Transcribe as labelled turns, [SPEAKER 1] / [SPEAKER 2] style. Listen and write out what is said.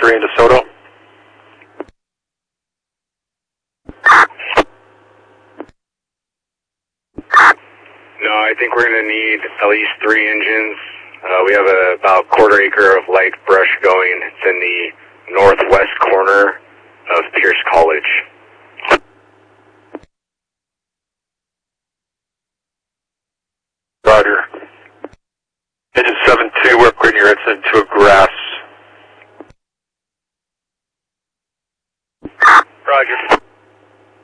[SPEAKER 1] 3 in DeSoto.
[SPEAKER 2] No, I think we're going to need at least 3 engines. We have about quarter acre of light brush going. It's in the northwest corner of Pierce College.
[SPEAKER 1] Roger. Engine 7-2, we're upgrading your incident to a grass